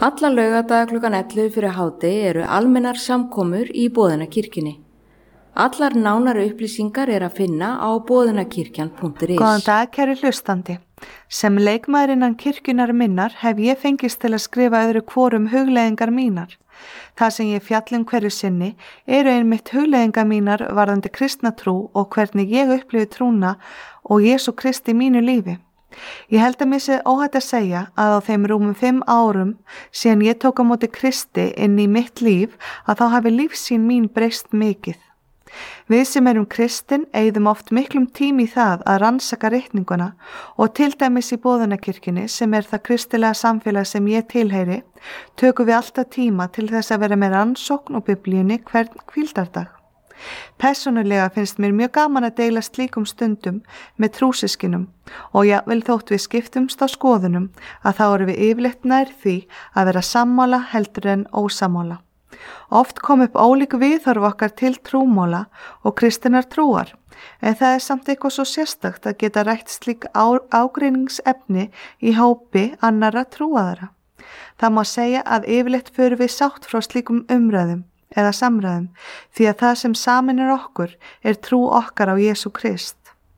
Alla laugardaga klukkan 11 fyrir hádegi eru almennar samkomur í Boðunarkirkjunni. Allar nánari upplýsingar er að finna á boðunarkirkjan.is. Góðan dag, kæri hlustandi. Sem leikmaður innan kirkjunar minnar hef ég fengist til að skrifa öðru hvorum hugleiðingar mínar. Það sem ég fjall hverju sinni eru einmitt hugleiðingar mínar varðandi kristna trú og hvernig ég upplifi trúna og Jesú Kristi í mínu lífi. Ég held að mér sé óhætt að segja að á þeim rúmum 5 árum síðan ég tók á móti Kristi inn í mitt líf að þá hafi lífsýn mín breyst mikið. Við sem erum kristin eyðum oft miklum tími í það að rannsaka ritninguna og til dæmis í Boðunarkirkjunni sem er það kristilega samfélag sem ég tilheyri, tökum við alltaf tíma til þess að vera með rannsókn og biblíunni hvern hvíldardag. Persónulega finnst mér mjög gaman að deila slíkum stundum með trúsyskinum og jafnvel þótt við skiptumst á skoðunum að þá erum við yfirleitt nær því að vera sammála heldur en ósammála. Oft kom upp ólík viðhorf okkar til trúmála og kristinnar trúar, en það er samt eitthvað svo sérstakt að geta rætt slík ágreiningsefni í hópi annarra trúaðara. Það má segja að yfirleitt förum við sátt frá slíkum umræðum eða samræðum því að það sem sameinar okkur er trú okkar á Jesú Krist.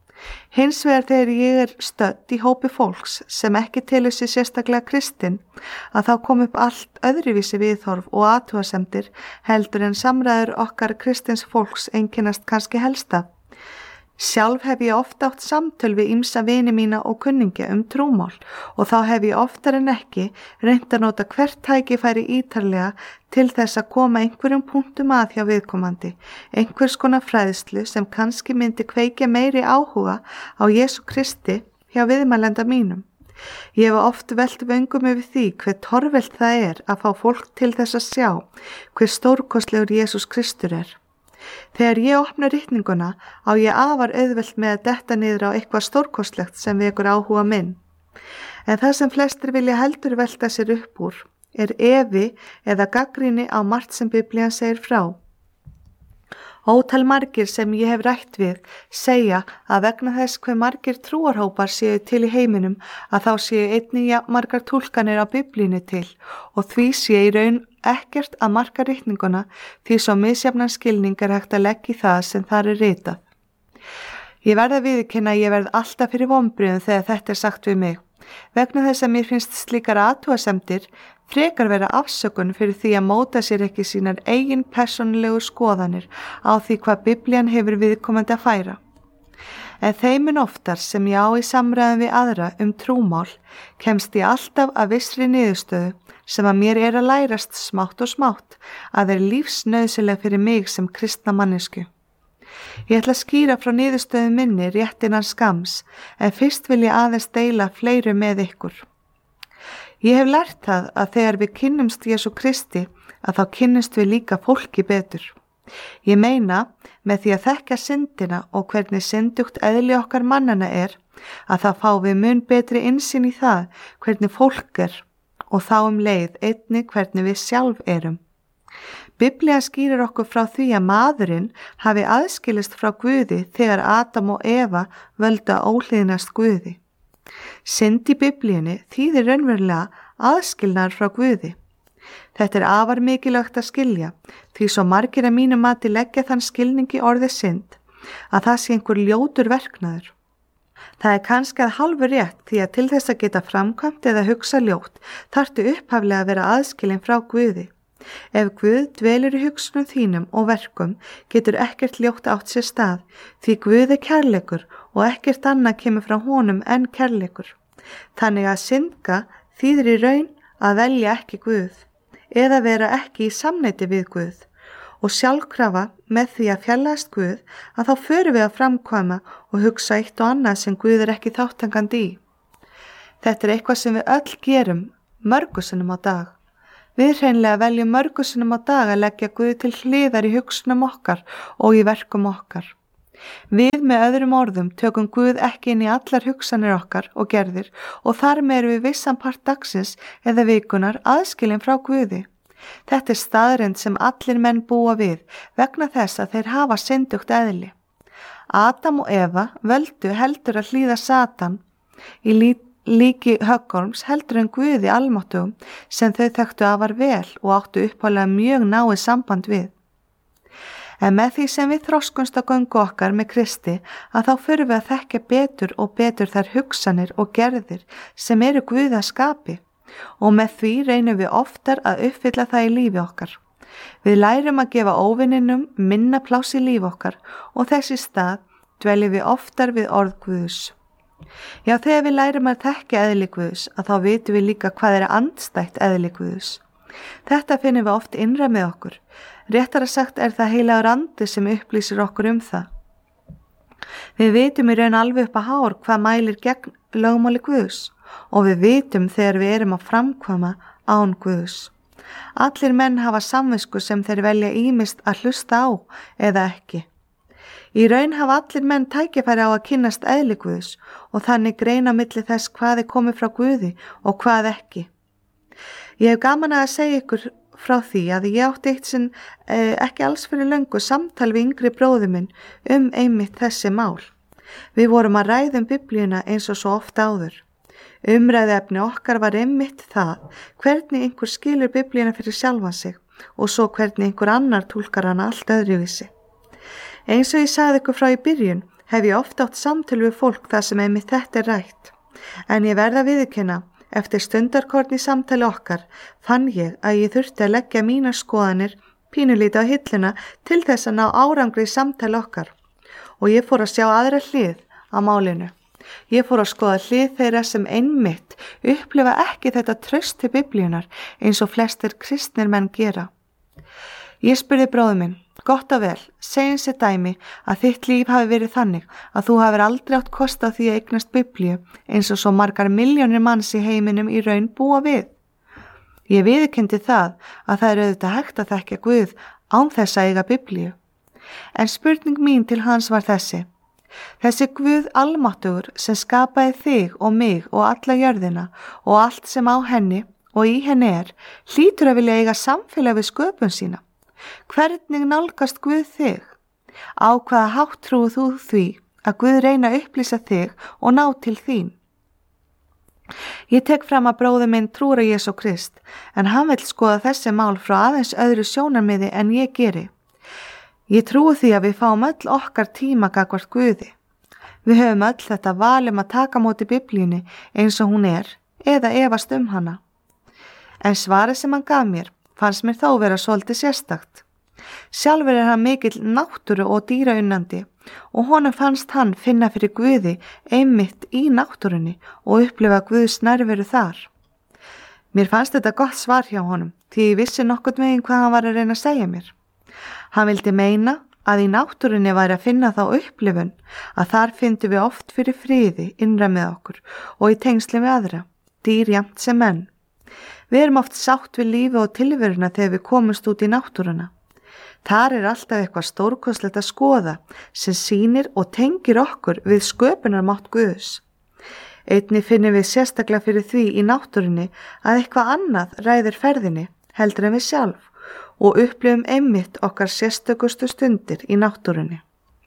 Hins vegar þegar ég er stödd í hópi fólks sem ekki telur sig sérstaklega kristin að þá kom upp allt öðruvísi viðhorf og athugasemdir heldur en samræður okkar kristins fólks einkennast kannski helst af. Sjálf hef ég oft átt samtöl við ýmsa vini mína og kunningja trúmál og þá hef ég oftar en ekki reynt að nota hvert tækifæri ítarlega til þess að koma einhverjum punktum að hjá viðkomandi, einhvers konar fræðslu sem kannski myndi kveikja meiri áhuga á Jesú Kristi hjá viðmælenda mínum. Ég hef oft velt vöngum yfir því hve torvelt það er að fá fólk til þess að sjá hve stórkostlegur Jesús Kristur er. Þegar ég opna ritninguna á ég afar auðvelt með að detta niður á eitthvað stórkostlegt sem vekur áhuga minn. En það sem flestir vilja heldur velta sér upp úr er efi eða gagnrýni á margt sem Biblían segir frá. Ótal margir sem ég hef rætt við segja að vegna þess hve margir trúarhópar séu til í heiminum að þá séu einnig margar túlkanir á Biblíunni til og því sé í raun ekkert að marka ritninguna því svo misjafnan skilning er hægt að leggja í það sem þar er ritað. Ég verð að viðurkenna að ég verð alltaf fyrir vonbrigðum þegar þetta er sagt við mig. Vegna þess að mér finnst slíkar athugasemdir frekar vera afsökun fyrir því að móta sér ekki sínar eigin persónulegu skoðanir á því hvað Biblían hefur viðkomandi að færa. En þeimin oftar sem ég á í samræðum við aðra trúmál kemst ég alltaf að vissri niðurstöðu sem að mér er að lærast smátt og smátt að er lífsnauðsynleg fyrir mig sem kristna mannesku. Ég ætla að skýra frá niðurstöðu minni rétt innan skams en fyrst vil ég aðeins deila fleiru með ykkur. Ég hef lært það að þegar við kynnumst Jesú Kristi að þá kynnumst við líka fólki betur. Ég meina með því að þekka syndina og hvernig syndugt eðli okkar mannana er að þá fá við mun betri innsýn í það hvernig fólk er og þá leið einnig hvernig við sjálf erum. Biblía skýrir okkur frá því að maðurinn hafi aðskilist frá Guði þegar Adam og Eva völdu að óhlýðnast Guði. Synd í Biblíunni þýðir raunverulega aðskilnaður frá Guði. Þetta er afar mikilvægt að skilja því svo margir að mínu mati leggja þann skilning í orðið synd að það sé einhver ljótur verknaður. Það er kannski að hálfu rétt því að til þess að geta framkvæmt eða hugsa ljótt þarftu upphaflega að vera aðskilin frá Guði. Ef Guð dvelur í hugsunum þínum og verkum getur ekkert ljótt átt sér stað því Guð er kærleikur og ekkert annað kemur frá honum en kærleikur. Þannig að synda þýðir í raun að velja ekki Guð eða vera ekki í samneyti við Guð og sjálfkrafa með því að fjarlægast Guð að þá förum við að framkvæma og hugsa eitt og annað sem Guð er ekki þátttakandi í. Þetta er eitthvað sem við öll gerum mörgum sinnum á dag. Við hreinlega veljum mörgum sinnum á dag að leggja Guð til hliðar í hugsunum okkar og í verkum okkar. Við með öðrum orðum tökum Guð ekki inn í allar hugsanir okkar og gerðir og þar með erum við vissan part dagsins eða vikunar aðskilin frá Guði. Þetta er staðreynd sem allir menn búa við vegna þess að þeir hafa syndugt eðli. Adam og Eva völdu heldur að hlýða Satan í líki Höggorms heldur en Guði almáttugum sem þau þekktu afar vel og áttu upphaflega mjög náið samband við. En með því sem við þroskumst á göngu okkar með Kristi að þá förum við að þekkja betur og betur þær hugsanir og gerðir sem eru Guði að skapi og með því reynum við oftar að uppfylla það í lífi okkar. Við lærum að gefa óvininum minna pláss í lífi okkar og þessi stað dveljum við oftar við orð Guðs. Já, þegar við lærum að þekkja eðli Guðs að þá vitum við líka hvað er andstætt eðli Guðs. Þetta finnum við oft innra með okkur. Réttara sagt er það heilagur andi sem upplýsir okkur það. Við vitum í raun alveg upp að hár hvað mælir gegn lögmáli Guðs og við vitum þegar við erum að framkvæma án Guðs. Allir menn hafa samvisku sem þeir velja ýmist að hlusta á eða ekki. Í raun hafa allir menn tækifæri á að kynnast eðli Guðs og þannig greina milli þess hvað er komið frá Guði og hvað ekki. Ég hef gaman að segja ykkur frá því að ég átti eitt sinn ekki alls fyrir löngu samtal við yngri bróður minn einmitt þessi mál. Við vorum að ræða Biblíuna eins og svo oft áður. Umræðuefni okkar var einmitt það hvernig einhver skilur Biblíuna fyrir sjálfan sig og svo hvernig einhver annar túlkar hana allt öðruvísi. Eins og ég sagði ykkur frá í byrjun hef ég oft átt samtöl við fólk þar sem einmitt þetta er rætt. En ég verð að viðurkenna, eftir stundarkorn í samtali okkar fann ég að ég þurfti að leggja mínar skoðanir pínulítið á hilluna til þess að ná árangri í samtali okkar og ég fór að sjá aðra hlið á málinu. Ég fór að skoða hlið þeirra sem einmitt upplifa ekki þetta traust til Biblíunar eins og flestir kristnir menn gera. Ég spurði bróður minn, gott og vel, segjum sér dæmi að þitt líf hafi verið þannig að þú hafir aldrei átt kost á því að eignast Biblíu eins og svo margar milljónir manns í heiminum í raun búa við. Ég viðurkenndi það að það er auðvitað hægt að þekkja Guð án þess að eiga Biblíu. En spurning mín til hans var þessi. Þessi Guð almáttugur sem skapaði þig og mig og alla jörðina og allt sem á henni og í henni hlýtur að vilja eiga samfélag við sköpun sína. Hvernig nálgast Guð þig? Á hvaða hátt trúir þú því að Guð reyna að upplýsa þig og ná til þín? Ég tek fram að bróðir minn trúir á Jesú Krist en hann vill skoða þessi mál frá aðeins öðru sjónarmiði en ég geri. Ég trúi því að við fáum öll okkar tíma gagnvart Guði. Við höfum öll þetta val að taka móti Biblíunni eins og hún eða efast hana. En svarið sem hann gaf mér fannst mér þó vera svolítið sérstakt. Sjálfur hann mikill náttúru og dýraunnandi og honum fannst hann finna fyrir Guði einmitt í náttúrunni og upplifa Guðs nærveru þar. Mér fannst þetta gott svar hjá honum því ég vissi nokkurn veginn hvað hann var að reyna að segja mér. Hann vildi meina að í náttúrunni væri að finna þá upplifun að þar fyndum við oft fyrir friði innra með okkur og í tengslum við aðra, dýr jafnt sem menn. Við erum oft sátt við lífi og tilveruna þegar við komumst út í náttúruna. Þar alltaf eitthvað stórkostlegt að skoða sem sýnir og tengir okkur við sköpunarmátt Guðs. Einnig finnum við sérstaklega fyrir því í náttúrunni að eitthvað annað ræðir ferðinni heldur en við sjálf og upplifum einmitt okkar sérstökustu stundir í náttúrunni.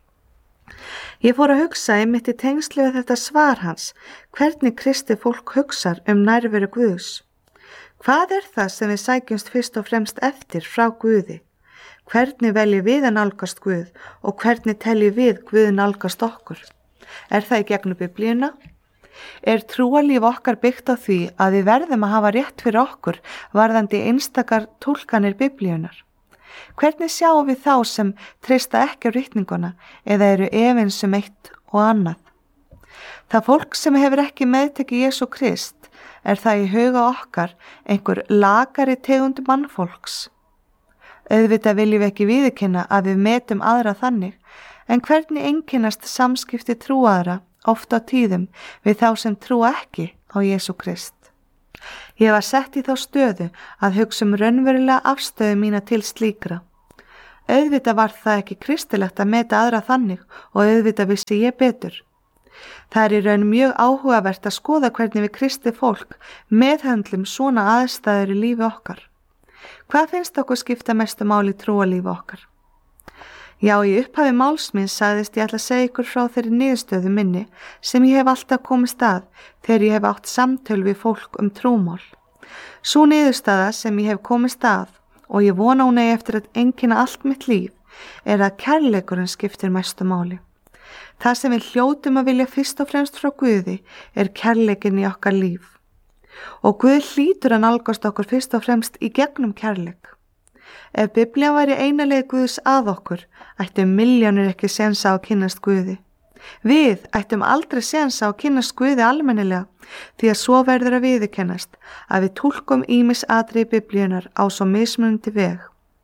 Ég fór að hugsa einmitt í tengslu við þetta svar hans, hvernig kristið fólk hugsar nærveru Guðs. Hvað það sem við sækjumst fyrst og fremst eftir frá Guði? Hvernig veljum við að nálgast Guð og hvernig teljum við Guð nálgast okkur? Það í gegnum Biblíuna? Trúarlíf okkar byggt á því að við verðum að hafa rétt fyrir okkur varðandi einstakar túlkanir Biblíunar? Hvernig sjáum við þá sem treysta ekki á ritninguna eða eru efins eitt og annað? Það fólk sem hefur ekki meðtekið Jesú Krist það í huga okkar einhver lakari tegund mannfólks. Auðvitað viljum við ekki viðurkenna að við metum aðra þannig, en hvernig einkennast samskipti trúaðra oft á tíðum við þá sem trúa ekki á Jesú Krist. Ég var sett í þá stöðu að hugsa raunverulega afstöðu mína til slíkra. Auðvitað var það ekki kristilegt að meta aðra þannig og auðvitað vissi ég betur. Það í raun mjög áhugavert að skoða hvernig við kristið fólk meðhöndlum svona aðstæður í lífi okkar. Hvað finnst okkur skipta mestu máli í trúarlífi okkar? Já, í upphafi máls míns sagðist ég ætla að segja ykkur frá þeirri niðurstöðu minni sem ég hef alltaf komist að þegar ég hef átt samtöl við fólk trúmál. Sú niðurstaða sem ég hef komist að og ég vona hún eigi eftir að einkenna allt mitt líf að kærleikurinn skiptir mestu máli. Það sem við hljótum að vilja fyrst og fremst frá Guði kærleikinn í okkar líf. Og Guð hlýtur að nálgast okkur fyrst og fremst í gegnum kærleik. Ef Biblían væri eina leið Guðs að okkur, ættu milljónir ekki sénsa á að kynnast Guði. Við ættum aldrei sénsa á að kynnast Guði almennilega, því að svo verður að viðurkennast að við túlkum ýmis atriði Biblíunar á svo mismunandi veg.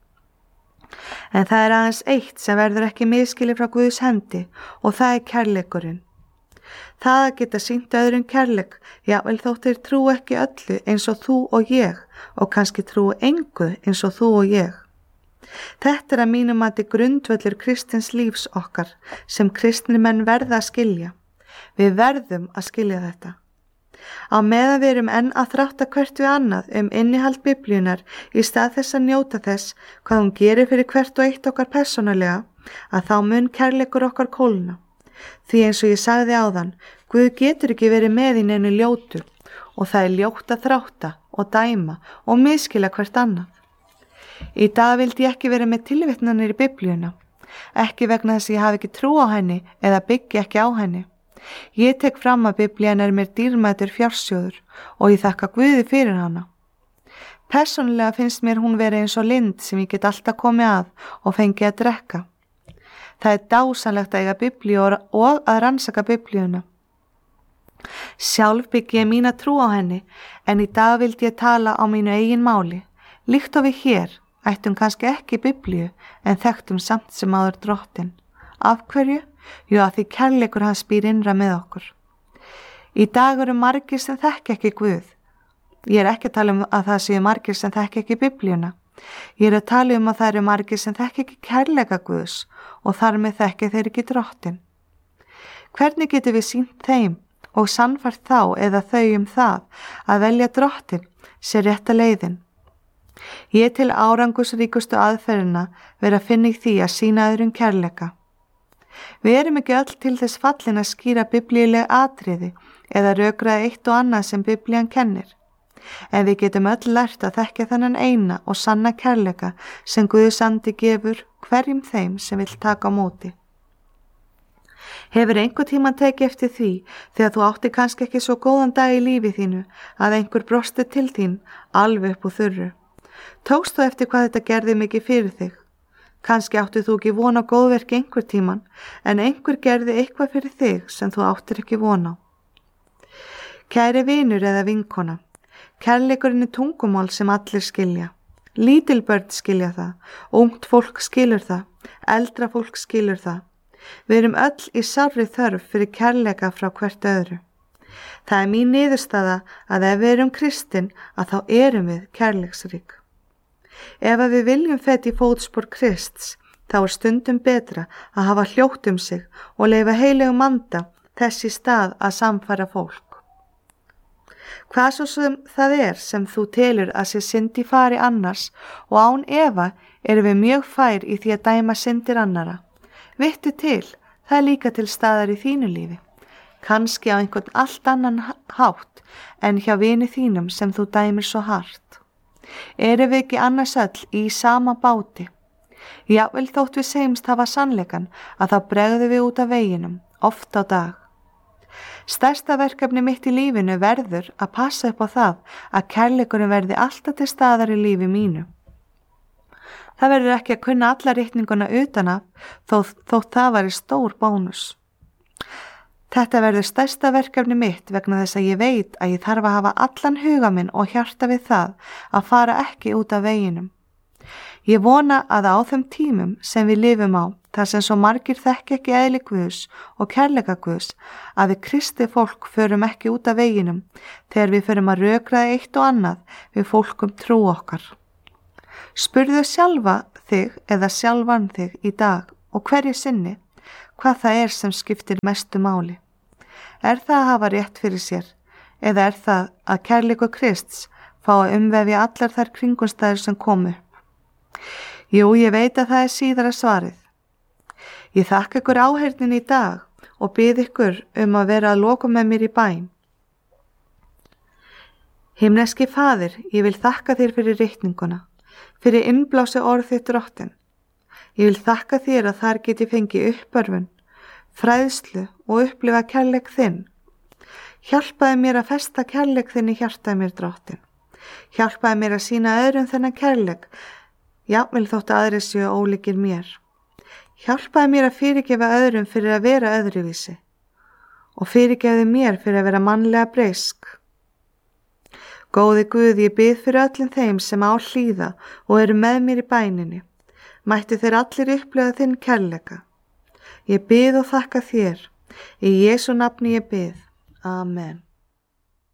En það aðeins eitt sem verður ekki misskilið frá Guðs hendi og það kærleikurinn. Það að geta sýnt öðrum kærleik, jafnvel þótt þeir trúi ekki öllu eins og þú og ég og kannski trúi engu eins og þú og ég. Þetta að mínum mati grundvöllur kristins lífs okkar sem kristnir menn verða að skilja. Við verðum að skilja þetta. Á meðan við erum enn að þrátta hvert við annað innihald Biblíunar í stað þess að njóta þess hvað hún gerir fyrir hvert og eitt okkar persónulega, að þá mun kærleikur okkar kólna. Því eins og ég sagði áðan, Guð getur ekki verið með í neinu ljótu og það ljótt að þrátta og dæma og misskilja hvert annað. Í dag vildi ég ekki verið með tilvitnanir í Biblíuna, ekki vegna þess að ég hafi ekki trú á henni eða byggi ekki á henni. Ég tek fram að Biblían mér dýrmætur fjársjóður og ég þakka Guði fyrir hana. Persónulega finnst mér hún verið eins og lind sem ég get alltaf komið að og fengið að drekka. Það dásanlegt að eiga Biblíu og að rannsaka Biblíuna. Sjálf byggi ég mína trú á henni, en í dag vildi ég tala á mínu eigin máli. Líkt og við hér, ættum kannski ekki Biblíu, en þekktum samt sem áður Drottinn. Af hverju? Jú, að því kærleikur hans býr innra með okkur. Í dag eru margir sem þekki ekki Guð. Ég ekki að tala að það séu margir sem þekki ekki Biblíuna. Ég að tala að það eru margir sem þekki ekki kærleika Guðs og þar með þekki þeir ekki Drottinn. Hvernig getum við sýnt þeim og sannfært þá eða þau það að velja Drottinn sé rétta leiðin? Ég til árangusríkustu aðferðina vera að finna í því að sýna öðrum kærleika. Við erum ekki öll til þess fallin að skýra biblíuleg atriði eða rökraða eitt og annað sem Biblían kennir. En við getum öll lært að þekkja þennan eina og sanna kærleika sem Guðs andi gefur hverjum þeim sem vill taka á móti. Hefur einhver tímann tekið eftir því þegar þú átti kannski ekki svo góðan dag í lífi þínu að einhver brosti til þín alveg upp úr þurru? Tókst þú eftir hvað þetta gerði mikið fyrir þig? Kannski átti þú ekki von á góðverki einhver tímann, en einhver gerði eitthvað fyrir þig sem þú áttir ekki von á. Kæri vinur eða vinkona, kærleikurinn tungumál sem allir skilja. Lítil börn skilja það, ungt fólk skilur það, eldra fólk skilur það. Við erum öll í sárri þörf fyrir kærleika frá hvert öðru. Það mín niðurstaða að ef við erum kristin að þá erum við kærleiksrík. Ef að við viljum feta í fótspor Krists, þá stundum betra að hafa hljótt sig og leyfa heilegum anda þess í stað að samfæra fólk. Hvað svo sem það sem þú telur að sé synd í fari annars og án efa erum við mjög fær í því að dæma syndir annara. Vittu til, það líka til staðar í þínu lífi. Kannski á einhvern allt annan hátt en hjá vini þínum sem þú dæmir svo hart. Erum við ekki annars öll í sama báti? Jafnvel þótt við segjumst hafa sannleikan að þá bregðum við út af veginum, oft á dag. Stærsta verkefni mitt í lífinu verður að passa upp á það að kærleikurinn verði alltaf til staðar í lífi mínu. Það verður ekki að kunna alla ritninguna utan af þótt það væri stór bónus. Þetta verður stærsta verkefni mitt vegna þess að ég veit að ég þarf að hafa allan huga minn og hjarta við það að fara ekki út af veginum. Ég vona að á þeim tímum sem við lifum á, þar sem svo margir þekki ekki eðli Guðs og kærleika Guðs, að við kristi fólk förum ekki út af veginum þegar við förum að rökraða eitt og annað við fólkum trú okkar. Spurðu sjálfa þig eða sjálfan þig í dag og hverju sinni hvað það sem skiptir mestu máli. Er það að hafa rétt fyrir sér eða er það að kærleikur Krists fá að umvefja allar þær kringumstæður sem komu? Jú, ég veit að það síðara svarið. Ég þakka ykkur áheyrnin í dag og bið ykkur að vera að loka með mér í bæn. Himneski Faðir, ég vil þakka þér fyrir ritninguna, fyrir innblási orð þitt Drottinn. Ég vil þakka þér að þar geti fengið uppörfun, fræðslu og upplifa kærleik þinn. Hjálpaði mér að festa kærleik þinn í hjartaði mér, Drottinn. Hjálpaði mér að sýna öðrum þennan kærleik, jafnvel þótt aðrir séu ólíkir mér. Hjálpaði mér að fyrirgefa öðrum fyrir að vera öðruvísi og fyrirgefði mér fyrir að vera mannlega breysk. Góði Guð, ég bið fyrir öllum þeim sem á hlýða og eru með mér í bæninni. Mættu þeir allir upplifa þinn kærleika. Ég bið og þakka þér. Í Jesú nafni ég bið. Amen.